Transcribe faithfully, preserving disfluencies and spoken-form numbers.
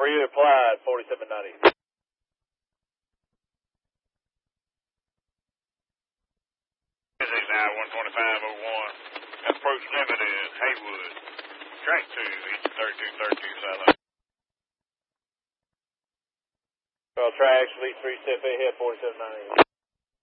for you applied, forty-seven ninety. Now one twenty-five oh one. Approach limit is Haywood. Track two, east thirty-two thirty-two south. Well, tracks, lead three, step ahead, forty-seven ninety.